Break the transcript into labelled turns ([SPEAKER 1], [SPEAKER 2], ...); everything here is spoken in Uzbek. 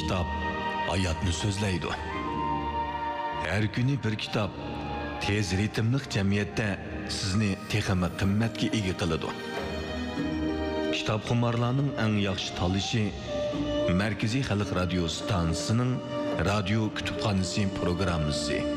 [SPEAKER 1] kitap hayatını sözleydi. Her günü bir kitap tez ritmlik cemiyette sizni texmi qimmatga ega qiladi. Kitap xumarlarning eng yaxshi tanlashi Markaziy Xalq radio stansiyasining radio kutubxonasi programmasi.